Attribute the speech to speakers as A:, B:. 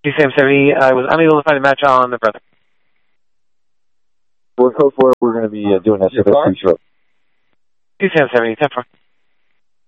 A: Sam 70, I was unable to find a match on the brother.
B: We're going to be doing that.
A: Sam 70, 10-4.